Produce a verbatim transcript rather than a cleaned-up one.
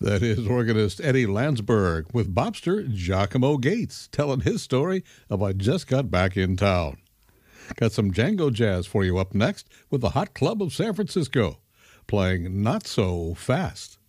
That is organist Eddie Landsberg with bobster Giacomo Gates telling his story of I Just Got Back in Town. Got some Django Jazz for you up next with the Hot Club of San Francisco playing Not So Fast.